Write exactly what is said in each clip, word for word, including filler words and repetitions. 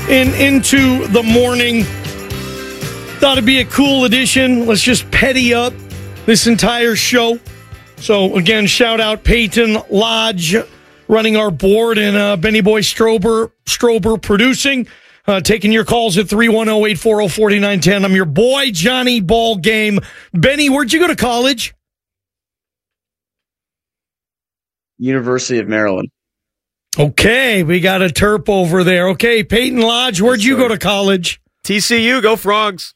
in into the morning. Thought it'd be a cool addition. Let's just petty up this entire show. So, again, shout out Peyton Lodge running our board and uh, Benny Boy Strober, Strober producing. Uh, taking your calls at three one zero, eight four zero, four nine one zero. I'm your boy, Johnny Ball Game. Benny, where'd you go to college? University of Maryland. Okay, we got a Terp over there. Okay, Peyton Lodge, where'd Yes, you sir. go to college? T C U, go Frogs.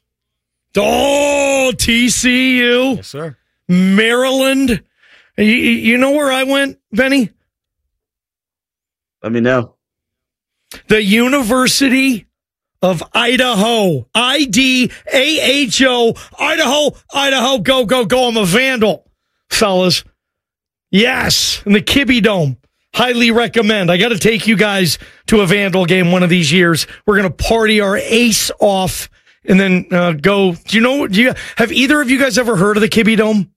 Oh, T C U. Yes, sir. Maryland. You, you know where I went, Benny? Let me know. The University of Idaho. I D A H O. Idaho, Idaho, go, go, go. I'm a Vandal, fellas. Yes, in the Kibbe Dome. Highly recommend. I got to take you guys to a Vandal game one of these years. We're going to party our ace off and then uh, go. Do you know, do you have either of you guys ever heard of the Kibbe Dome?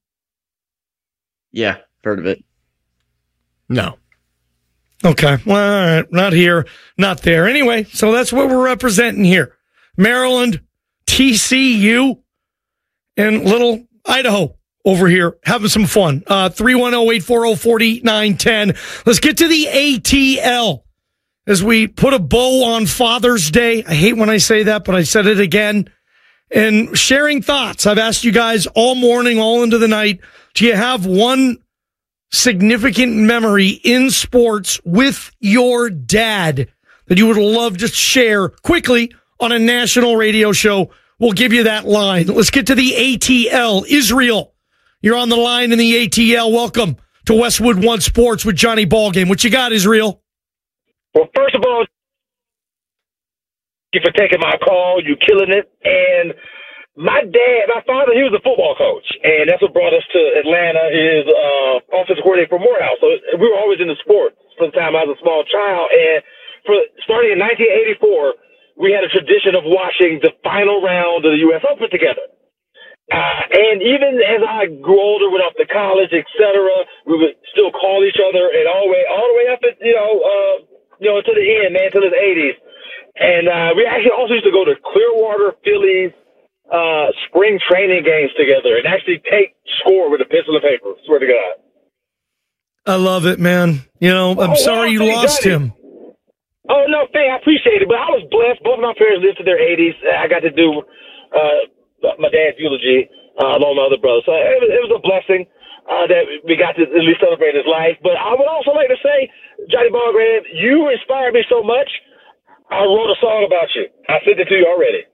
Yeah, heard of it. No. Okay. Well, all right. Not here, not there. Anyway, so that's what we're representing here. Maryland, T C U, and little Idaho over here having some fun. Uh, three one zero, eight four zero, four nine one zero. Let's get to the A T L as we put a bow on Father's Day. I hate when I say that, but I said it again. And sharing thoughts. I've asked you guys all morning, all into the night. Do you have one significant memory in sports with your dad that you would love to share quickly on a national radio show? We'll give you that line. Let's get to the A T L. Israel, you're on the line in the A T L. Welcome to Westwood One Sports with Johnny Ballgame. What you got, Israel? Well, first of all, thank you for taking my call. You killing it. And my dad, my father, he was a football coach, and that's what brought us to Atlanta. Is uh, offensive coordinator for Morehouse. So we were always into sports from the time I was a small child. And for starting in nineteen eighty-four, we had a tradition of watching the final round of the U S Open together. Uh, and even as I grew older, went off to college, et cetera, we would still call each other, and all the way, all the way up, at, you know, uh, you know, to the end, man, to the eighties. And uh, we actually also used to go to Clearwater, Phillies. Uh, spring training games together and actually take score with a pencil and paper. Swear to God. I love it, man. You know, I'm Oh, sorry wow, you thank lost God. him. Oh, no, thank, I appreciate it. But I was blessed. Both of my parents lived to their eighties. I got to do uh, my dad's eulogy uh, along with my other brothers. So it was, it was a blessing uh, that we got to at least celebrate his life. But I would also like to say, Johnny Ballgame, you inspired me so much. I wrote a song about you. I sent it to you already.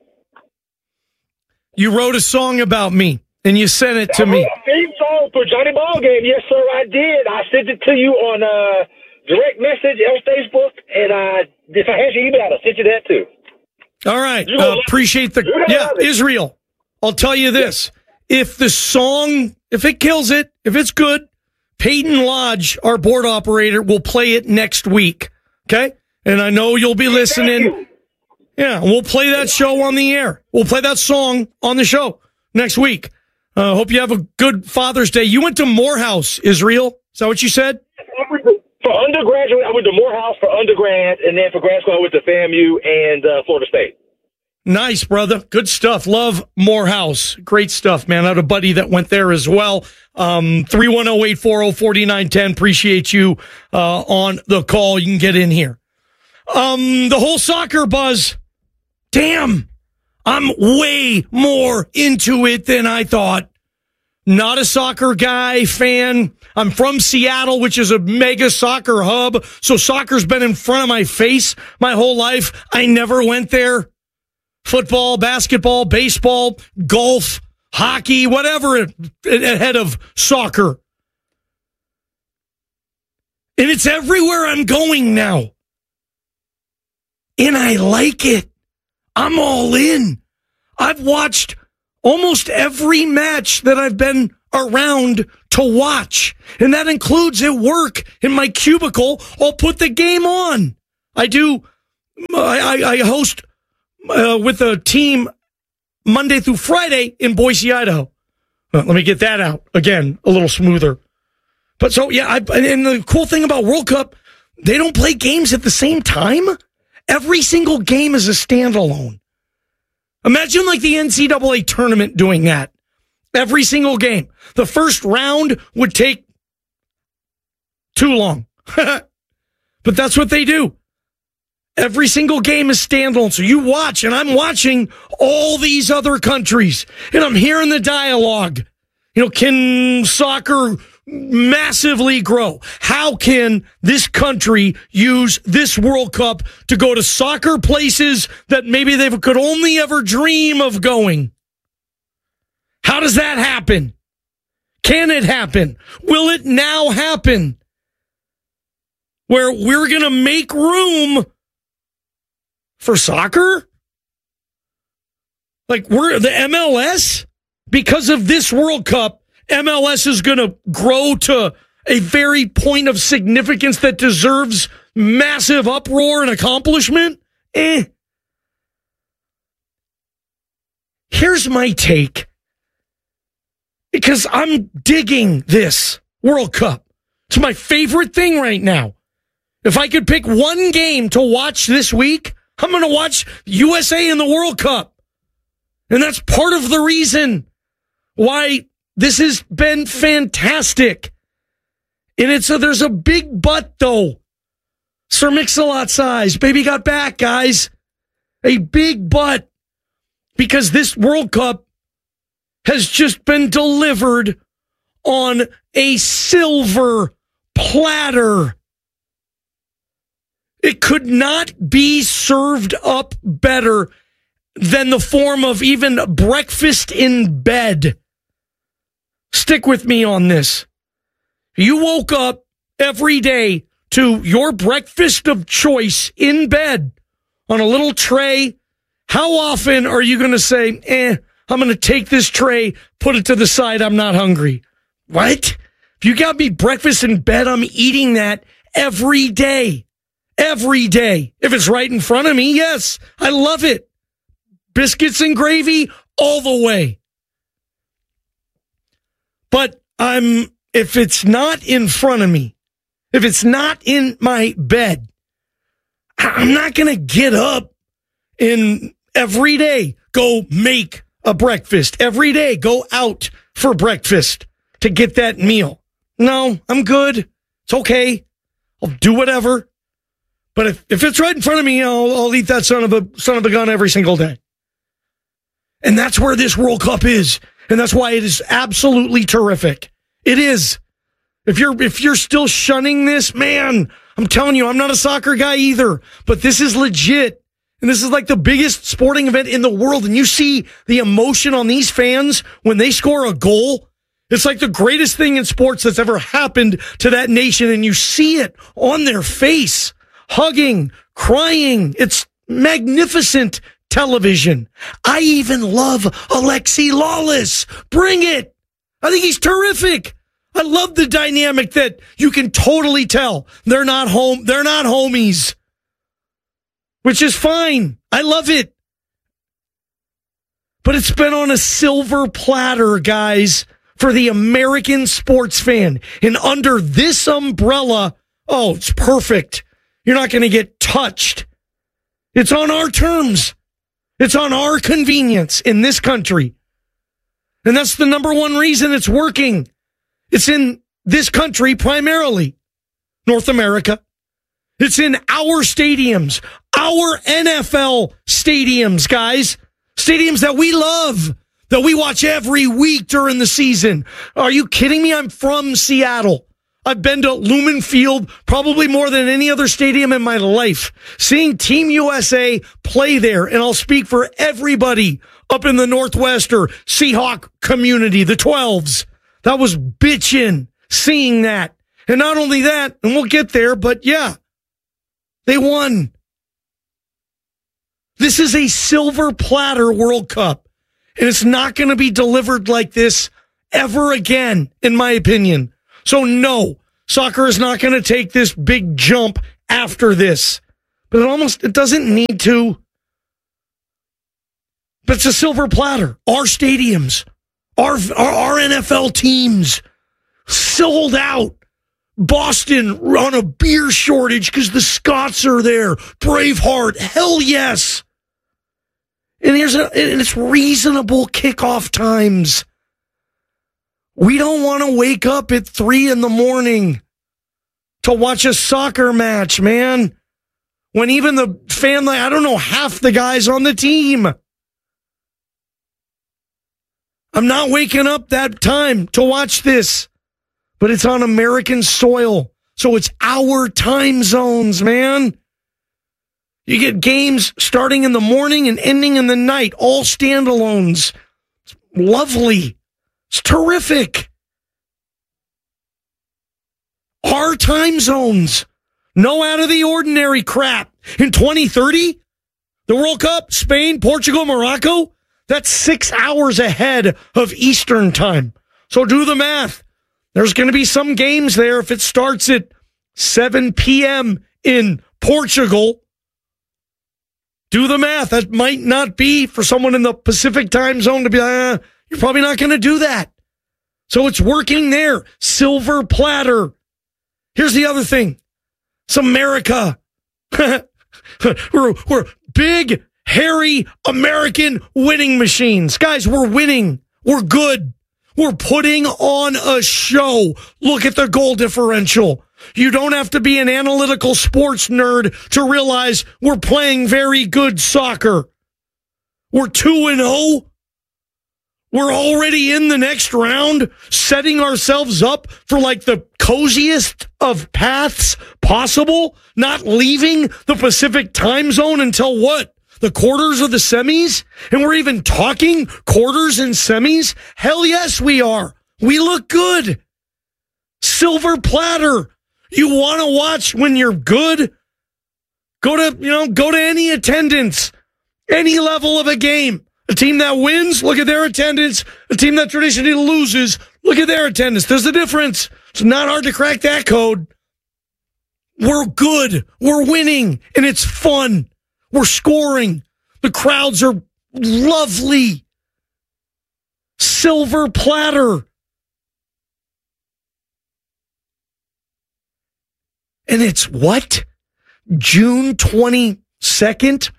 You wrote a song about me, and you sent it to I me. wrote a theme song for Johnny Ballgame. Yes, sir, I did. I sent it to you on uh, direct message on Facebook, and uh, if I had your email, I sent you that too. All right. Uh, appreciate the... Yeah, Israel, I'll tell you this. If the song, if it kills it, if it's good, Peyton Lodge, our board operator, will play it next week. Okay? And I know you'll be listening. Yeah, we'll play that show on the air. We'll play that song on the show next week. Uh, hope you have a good Father's Day. You went to Morehouse, Israel. Is that what you said? For undergraduate, I went to Morehouse for undergrad, and then for grad school, I went to FAMU and uh, Florida State. Nice, brother. Good stuff. Love Morehouse. Great stuff, man. I had a buddy that went there as well. Um, three one zero, eight four zero, four nine one zero. Appreciate you uh, on the call. You can get in here. Um, the whole soccer buzz. Damn, I'm way more into it than I thought. Not a soccer guy, fan. I'm from Seattle, which is a mega soccer hub. So soccer's been in front of my face my whole life. I never went there. Football, basketball, baseball, golf, hockey, whatever ahead of soccer. And it's everywhere I'm going now. And I like it. I'm all in. I've watched almost every match that I've been around to watch. And that includes at work in my cubicle. I'll put the game on. I do. I, I, I host uh, with a team Monday through Friday in Boise, Idaho. Uh, let me get that out again, a little smoother. But so, yeah, I, and the cool thing about World Cup, they don't play games at the same time Every single game is a standalone. Imagine like the N C double A tournament doing that. Every single game. The first round would take too long. But that's what they do. Every single game is standalone. So you watch, and I'm watching all these other countries, and I'm hearing the dialogue. You know, can soccer massively grow? How can this country use this World Cup to go to soccer places that maybe they could only ever dream of going? How does that happen? Can it happen? Will it now happen? Where we're going to make room for soccer? Like we're the M L S? Because of this World Cup, M L S is going to grow to a very point of significance that deserves massive uproar and accomplishment? Eh. Here's my take. Because I'm digging this World Cup. It's my favorite thing right now. If I could pick one game to watch this week, I'm going to watch U S A in the World Cup. And that's part of the reason why this has been fantastic. And it's a, there's a big but, though. Sir Mix-a-Lot size. Baby got back, guys. A big but. Because this World Cup has just been delivered on a silver platter. It could not be served up better than the form of even breakfast in bed. Stick with me on this. You woke up every day to your breakfast of choice in bed on a little tray. How often are you going to say, eh, I'm going to take this tray, put it to the side, I'm not hungry? What? If you got me breakfast in bed, I'm eating that every day. Every day. If it's right in front of me, yes, I love it. Biscuits and gravy all the way. But I'm, if it's not in front of me, if it's not in my bed, I'm not going to get up and every day go make a breakfast. Every day go out for breakfast to get that meal. No, I'm good. It's okay. I'll do whatever. But if, if it's right in front of me, I'll, I'll eat that son of a son of a gun every single day. And that's where this World Cup is. And that's why it is absolutely terrific. It is. If you're if you're still shunning this, man, I'm telling you, I'm not a soccer guy either. But this is legit. And this is like the biggest sporting event in the world. And you see the emotion on these fans when they score a goal. It's like the greatest thing in sports that's ever happened to that nation. And you see it on their face. Hugging, crying. It's magnificent television. I even love Alexi Lawless. Bring it. I think he's terrific. I love the dynamic that you can totally tell they're not home. They're not homies, which is fine. I love it. But it's been on a silver platter, guys, for the American sports fan. And under this umbrella, oh, it's perfect. You're not going to get touched. It's on our terms. It's on our convenience in this country. And that's the number one reason it's working. It's in this country primarily, North America. It's in our stadiums, our N F L stadiums, guys. Stadiums that we love, that we watch every week during the season. Are you kidding me? I'm from Seattle. I've been to Lumen Field probably more than any other stadium in my life. Seeing Team U S A play there, and I'll speak for everybody up in the Northwest or Seahawk community, the twelves. That was bitchin' seeing that. And not only that, and we'll get there, but yeah, they won. This is a silver platter World Cup, and it's not going to be delivered like this ever again, in my opinion. So no, soccer is not going to take this big jump after this. But it almost, it doesn't need to. But it's a silver platter. Our stadiums, our, our, our N F L teams, sold out, Boston on a beer shortage because the Scots are there. Braveheart, hell yes. And here's a, and it's reasonable kickoff times. We don't want to wake up at three in the morning to watch a soccer match, man. When even the family, I don't know, half the guys on the team. I'm not waking up that time to watch this, but it's on American soil. So it's our time zones, man. You get games starting in the morning and ending in the night, all standalones. It's lovely. It's terrific. Our time zones. No out of the ordinary crap. In twenty thirty, the World Cup, Spain, Portugal, Morocco, that's six hours ahead of Eastern time. So do the math. There's going to be some games there if it starts at seven p.m. in Portugal. Do the math. That might not be for someone in the Pacific time zone to be like, ah, you're probably not going to do that. So it's working there. Silver platter. Here's the other thing. It's America. we're, we're big, hairy American winning machines. Guys, we're winning. We're good. We're putting on a show. Look at the goal differential. You don't have to be an analytical sports nerd to realize we're playing very good soccer. We're two and oh. We're already in the next round, setting ourselves up for like the coziest of paths possible, not leaving the Pacific time zone until what? The quarters of the semis? And we're even talking quarters and semis? Hell yes, we are. We look good. Silver platter. You want to watch when you're good? Go to, you know, go to any attendance, any level of a game. A team that wins, look at their attendance. A team that traditionally loses, look at their attendance. There's a difference. It's not hard to crack that code. We're good. We're winning, and it's fun. We're scoring. The crowds are lovely. Silver platter. And it's what? June twenty-second?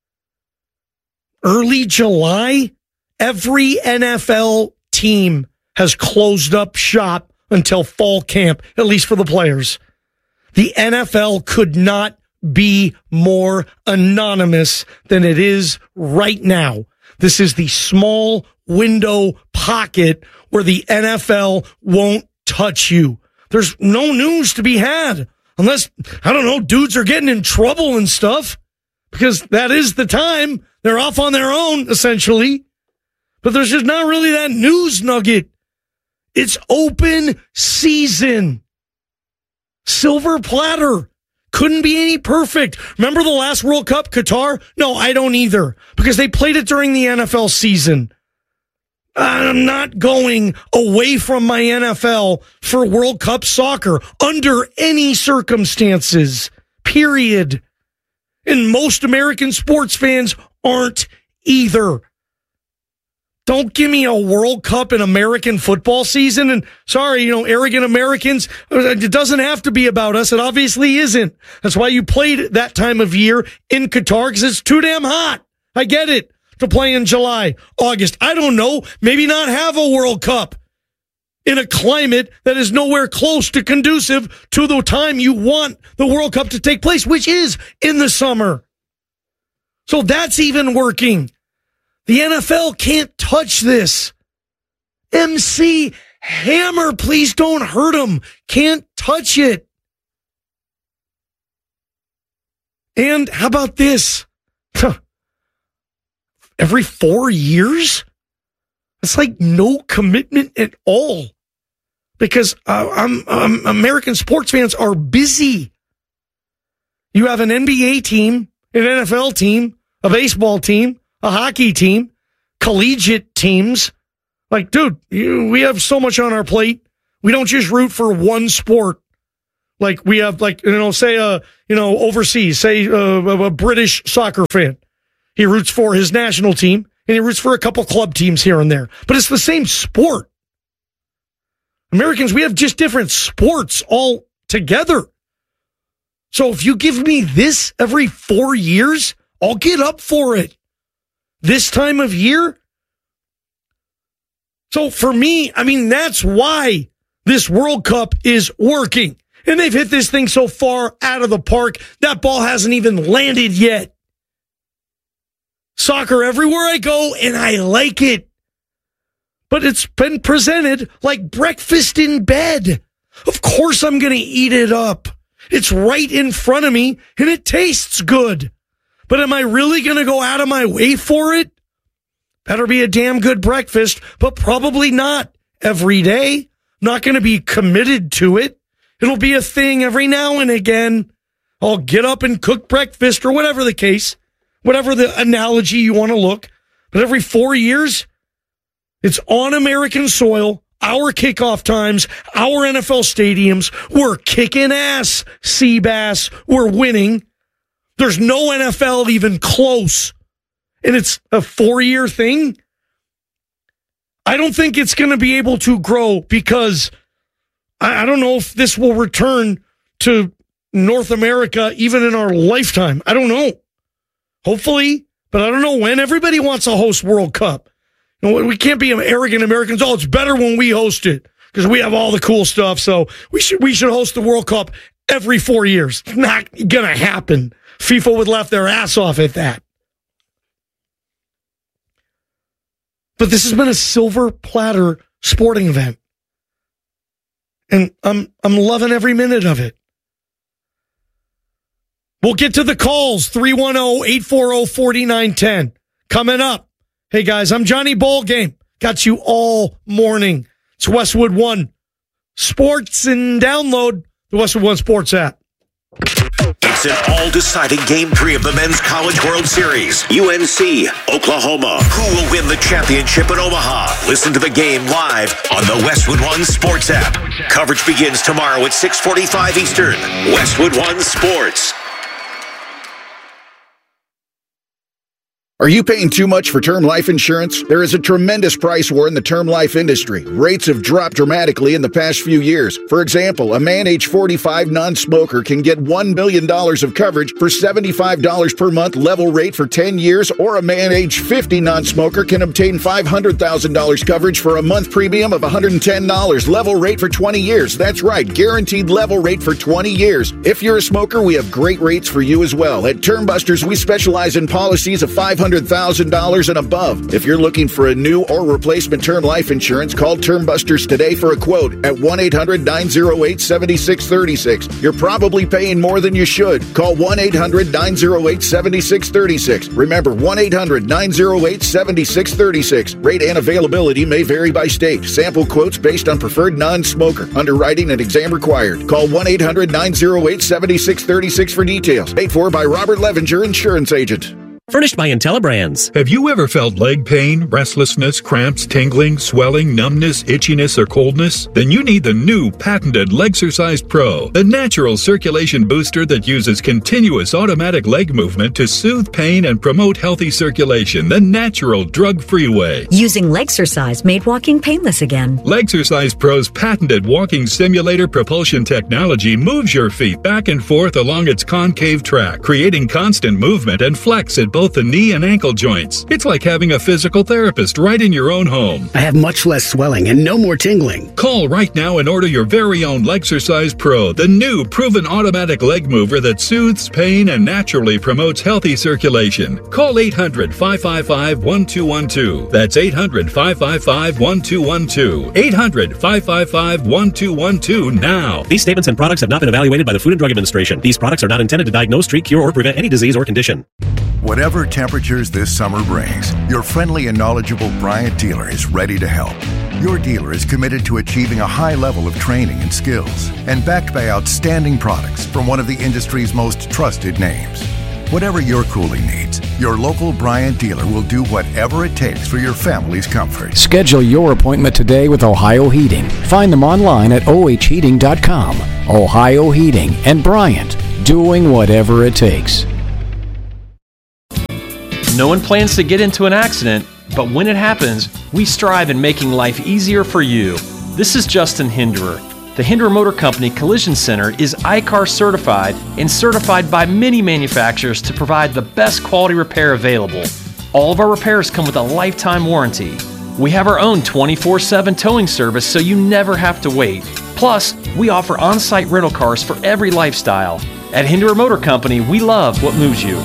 Early July? Every N F L team has closed up shop until fall camp, at least for the players. The N F L could not be more anonymous than it is right now. This is the small window pocket where the N F L won't touch you. There's no news to be had unless, I don't know, dudes are getting in trouble and stuff, because that is the time. They're off on their own, essentially. But there's just not really that news nugget. It's open season. Silver platter. Couldn't be any perfect. Remember the last World Cup, Qatar? No, I don't either, because they played it during the N F L season. I'm not going away from my N F L for World Cup soccer under any circumstances, period. And most American sports fans aren't either. Don't give me a World Cup in American football season. And sorry, you know, arrogant Americans, it doesn't have to be about us. It obviously isn't. That's why you played that time of year in Qatar, because it's too damn hot. I get it. To play in July, August. I don't know. Maybe not have a World Cup in a climate that is nowhere close to conducive to the time you want the World Cup to take place, which is in the summer. So that's even working. The N F L can't touch this. M C Hammer, please don't hurt him. Can't touch it. And how about this? Every four years? It's like no commitment at all. Because uh, I'm, I'm, American sports fans are busy. You have an N B A team, an N F L team, a baseball team, a hockey team, collegiate teams. Like, dude, you, we have so much on our plate. We don't just root for one sport. Like we have, like, you know, say, uh, you know, overseas, say uh, a British soccer fan. He roots for his national team, and he roots for a couple club teams here and there. But it's the same sport. Americans, we have just different sports all together. So if you give me this every four years, I'll get up for it. This time of year. So for me, I mean, that's why this World Cup is working. And they've hit this thing so far out of the park, that ball hasn't even landed yet. Soccer everywhere I go, and I like it. But it's been presented like breakfast in bed. Of course I'm going to eat it up. It's right in front of me, and it tastes good. But am I really going to go out of my way for it? Better be a damn good breakfast, but probably not every day. Not going to be committed to it. It'll be a thing every now and again. I'll get up and cook breakfast or whatever the case, whatever the analogy you want to look. But every four years, it's on American soil, our kickoff times, our N F L stadiums. We're kicking ass, Seabass. We're winning. There's no N F L even close. And it's a four-year thing. I don't think it's going to be able to grow because I, I don't know if this will return to North America even in our lifetime. I don't know. Hopefully, but I don't know when. Everybody wants to host World Cup. You know, we can't be arrogant Americans. Oh, it's better when we host it because we have all the cool stuff. So we should we should host the World Cup every four years. It's not going to happen. FIFA would laugh their ass off at that. But this has been a silver platter sporting event. And I'm I'm loving every minute of it. We'll get to the calls. three one zero, eight four zero, four nine one zero. Coming up. Hey, guys, I'm Johnny Ballgame. Got you all morning. It's Westwood One Sports, and download the Westwood One Sports app. It's an all-deciding Game three of the Men's College World Series. U N C, Oklahoma. Who will win the championship in Omaha? Listen to the game live on the Westwood One Sports app. Coverage begins tomorrow at six forty-five Eastern. Westwood One Sports. Are you paying too much for term life insurance? There is a tremendous price war in the term life industry. Rates have dropped dramatically in the past few years. For example, a man age forty-five non-smoker can get one million dollars of coverage for seventy-five dollars per month level rate for ten years, or a man age fifty non-smoker can obtain five hundred thousand dollars coverage for a month premium of one hundred ten dollars level rate for twenty years. That's right, guaranteed level rate for twenty years. If you're a smoker, we have great rates for you as well. At Term Busters, we specialize in policies of five hundred thousand dollars and above. If you're looking for a new or replacement term life insurance, call Term Busters today for a quote at one eight hundred, nine oh eight, seven six three six. You're probably paying more than you should. Call one eight hundred, nine oh eight, seven six three six. Remember, one eight hundred, nine oh eight, seven six three six. Rate and availability may vary by state. Sample quotes based on preferred non-smoker. Underwriting and exam required. Call one eight hundred, nine oh eight, seven six three six for details. Paid for by Robert Levinger, Insurance Agent. Furnished by IntelliBrands. Have you ever felt leg pain, restlessness, cramps, tingling, swelling, numbness, itchiness, or coldness? Then you need the new patented Legsercise Pro, the natural circulation booster that uses continuous automatic leg movement to soothe pain and promote healthy circulation the natural, drug-free way. Using Legsercise made walking painless again. Legsercise Pro's patented walking simulator propulsion technology moves your feet back and forth along its concave track, creating constant movement and flex at both the knee and ankle joints. It's like having a physical therapist right in your own home. I have much less swelling and no more tingling. Call right now and order your very own Legsercise Pro, the new proven automatic leg mover that soothes pain and naturally promotes healthy circulation. Call eight hundred, five five five, one two one two. That's eight hundred, five five five, one two one two. eight hundred, five five five, one two one two now. These statements and products have not been evaluated by the Food and Drug Administration. These products are not intended to diagnose, treat, cure, or prevent any disease or condition. Whatever temperatures this summer brings, your friendly and knowledgeable Bryant dealer is ready to help. Your dealer is committed to achieving a high level of training and skills, and backed by outstanding products from one of the industry's most trusted names. Whatever your cooling needs, your local Bryant dealer will do whatever it takes for your family's comfort. Schedule your appointment today with Ohio Heating. Find them online at O H heating dot com. Ohio Heating and Bryant, doing whatever it takes. No one plans to get into an accident, but when it happens, we strive in making life easier for you. This is Justin Hinderer. The Hinder Motor Company Collision Center is I C A R certified and certified by many manufacturers to provide the best quality repair available. All of our repairs come with a lifetime warranty. We have our own twenty-four seven towing service, so you never have to wait. Plus, we offer on-site rental cars for every lifestyle. At Hinder Motor Company, we love what moves you.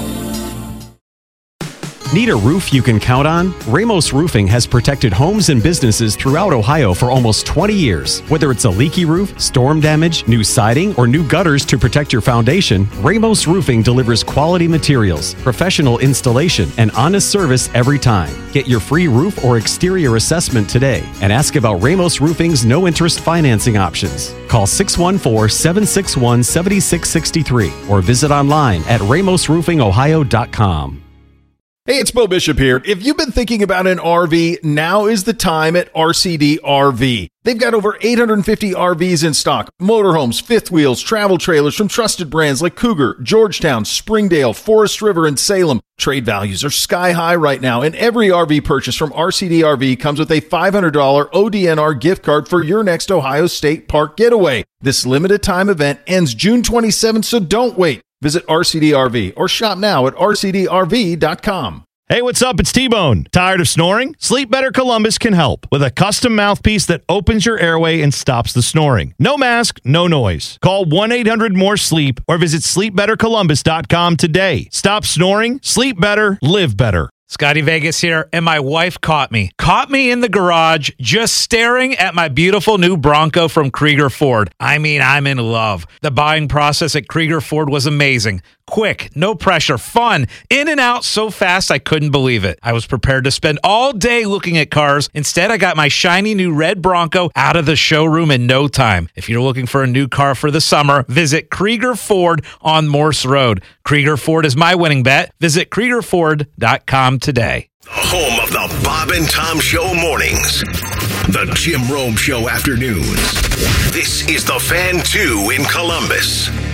Need a roof you can count on? Ramos Roofing has protected homes and businesses throughout Ohio for almost twenty years. Whether it's a leaky roof, storm damage, new siding, or new gutters to protect your foundation, Ramos Roofing delivers quality materials, professional installation, and honest service every time. Get your free roof or exterior assessment today and ask about Ramos Roofing's no-interest financing options. Call six one four, seven six one, seven six six three or visit online at ramos roofing ohio dot com. Hey, it's Bo Bishop here. If you've been thinking about an R V, now is the time at R C D R V. They've got over eight hundred fifty R Vs in stock, motorhomes, fifth wheels, travel trailers from trusted brands like Cougar, Georgetown, Springdale, Forest River, and Salem. Trade values are sky high right now, and every R V purchase from R C D R V comes with a five hundred dollars O D N R gift card for your next Ohio State Park getaway. This limited time event ends June twenty-seventh, so don't wait. Visit R C D R V or shop now at R C D R V dot com. Hey, what's up? It's T-Bone. Tired of snoring? Sleep Better Columbus can help with a custom mouthpiece that opens your airway and stops the snoring. No mask, no noise. Call one eight hundred more sleep or visit sleep better columbus dot com today. Stop snoring, sleep better, live better. Scotty Vegas here, and my wife caught me. Caught me in the garage just staring at my beautiful new Bronco from Krieger Ford. I mean, I'm in love. The buying process at Krieger Ford was amazing. Quick, no pressure, fun, in and out so fast I couldn't believe it. I was prepared to spend all day looking at cars. Instead, I got my shiny new red Bronco out of the showroom in no time. If you're looking for a new car for the summer, visit Krieger Ford on Morse Road. Krieger Ford is my winning bet. Visit Krieger Ford dot com today. Home of the Bob and Tom Show mornings. The Jim Rome Show afternoons. This is the Fan two in Columbus.